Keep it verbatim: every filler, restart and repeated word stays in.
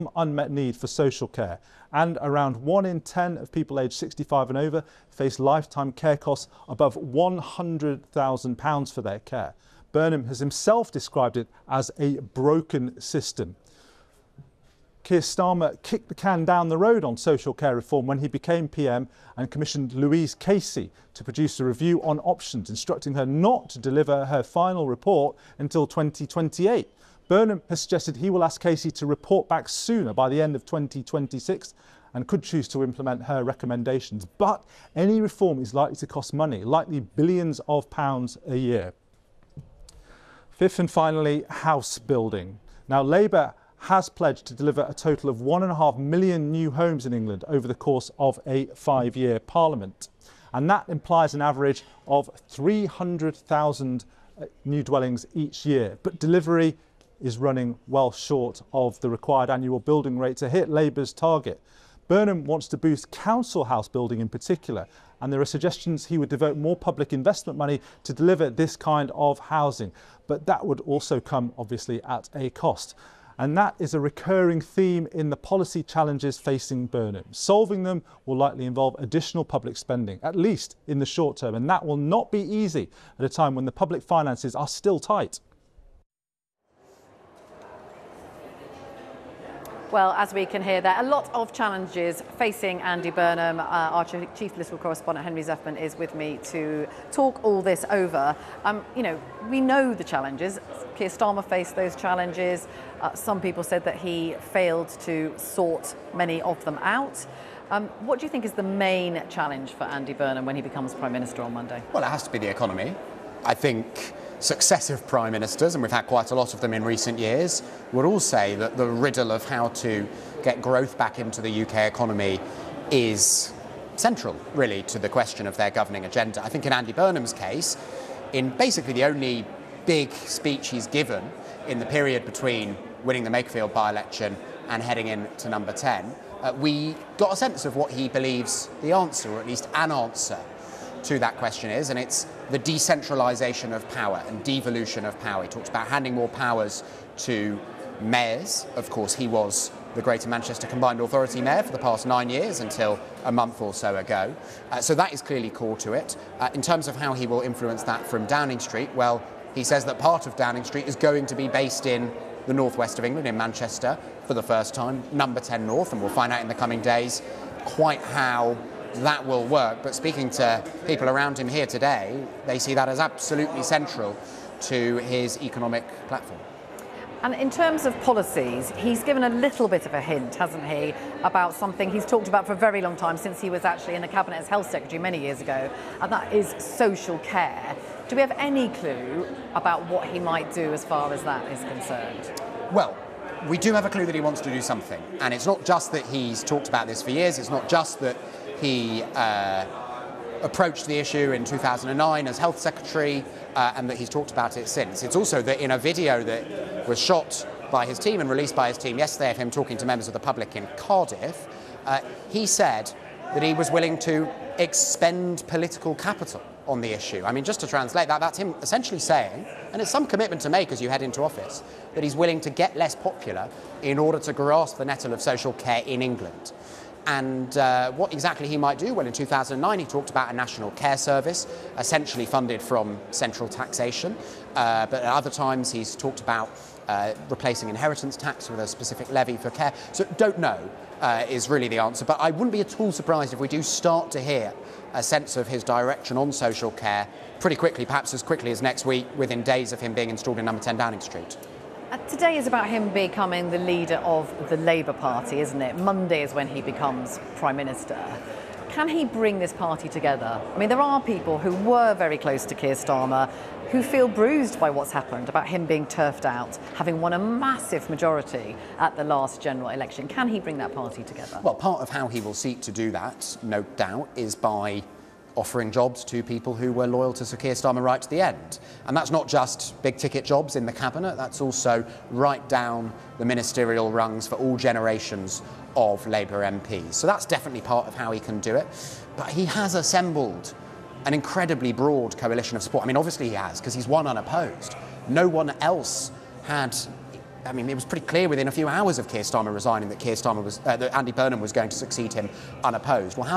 unmet need for social care, and around one in ten of people aged sixty-five and over face lifetime care costs above one hundred thousand pounds for their care. Burnham has himself described it as a broken system. Keir Starmer kicked the can down the road on social care reform when he became P M and commissioned Louise Casey to produce a review on options, instructing her not to deliver her final report until twenty twenty-eight. Burnham has suggested he will ask Casey to report back sooner, by the end of twenty twenty-six, and could choose to implement her recommendations. But any reform is likely to cost money, likely billions of pounds a year. Fifth and finally, house building. Now, Labour has pledged to deliver a total of one and a half million new homes in England over the course of a five-year parliament. And that implies an average of three hundred thousand new dwellings each year. But delivery is running well short of the required annual building rate to hit Labour's target. Burnham wants to boost council house building in particular, and there are suggestions he would devote more public investment money to deliver this kind of housing. But that would also come, obviously, at a cost. And that is a recurring theme in the policy challenges facing Burnham. Solving them will likely involve additional public spending, at least in the short term, and that will not be easy at a time when the public finances are still tight. Well, as we can hear there, a lot of challenges facing Andy Burnham. Uh, our chief political correspondent, Henry Zeffman, is with me to talk all this over. Um, you know, we know the challenges. Keir Starmer faced those challenges. Uh, some people said that he failed to sort many of them out. Um, what do you think is the main challenge for Andy Burnham when he becomes Prime Minister on Monday? Well, it has to be the economy. I think successive prime ministers, and we've had quite a lot of them in recent years, would all say that the riddle of how to get growth back into the U K economy is central, really, to the question of their governing agenda. I think in Andy Burnham's case, in basically the only big speech he's given in the period between winning the Makerfield by-election and heading in to number ten, uh, we got a sense of what he believes the answer, or at least an answer, to that question is, and it's the decentralisation of power and devolution of power. He talks about handing more powers to mayors. Of course, he was the Greater Manchester Combined Authority mayor for the past nine years until a month or so ago. Uh, so that is clearly core to it. Uh, in terms of how he will influence that from Downing Street, well, he says that part of Downing Street is going to be based in the northwest of England, in Manchester, for the first time, number ten North, and we'll find out in the coming days quite how that will work. But speaking to people around him here today, they see that as absolutely central to his economic platform. And in terms of policies, he's given a little bit of a hint, hasn't he, about something he's talked about for a very long time, since he was actually in the Cabinet as Health Secretary many years ago, and that is social care. Do we have any clue about what he might do as far as that is concerned? Well, we do have a clue that he wants to do something. And it's not just that he's talked about this for years, it's not just that he uh, approached the issue in two thousand nine as Health Secretary uh, and that he's talked about it since. It's also that in a video that was shot by his team and released by his team yesterday of him talking to members of the public in Cardiff, uh, he said that he was willing to expend political capital on the issue. I mean, just to translate that, that's him essentially saying, and it's some commitment to make as you head into office, that he's willing to get less popular in order to grasp the nettle of social care in England. And uh, what exactly he might do? Well, in two thousand nine, he talked about a national care service, essentially funded from central taxation. Uh, but at other times, he's talked about uh, replacing inheritance tax with a specific levy for care. So don't know uh, is really the answer. But I wouldn't be at all surprised if we do start to hear a sense of his direction on social care pretty quickly, perhaps as quickly as next week, within days of him being installed in number ten Downing Street. Uh, today is about him becoming the leader of the Labour Party, isn't it? Monday is when he becomes Prime Minister. Can he bring this party together? I mean, there are people who were very close to Keir Starmer who feel bruised by what's happened, about him being turfed out, having won a massive majority at the last general election. Can he bring that party together? Well, part of how he will seek to do that, no doubt, is by offering jobs to people who were loyal to Sir Keir Starmer right to the end. And that's not just big-ticket jobs in the Cabinet, that's also right down the ministerial rungs for all generations of Labour M Ps. So that's definitely part of how he can do it. But he has assembled an incredibly broad coalition of support. I mean, obviously he has, because he's won unopposed. No one else had I mean, it was pretty clear within a few hours of Keir Starmer resigning that Keir Starmer was, uh, that Andy Burnham was going to succeed him unopposed. Well, how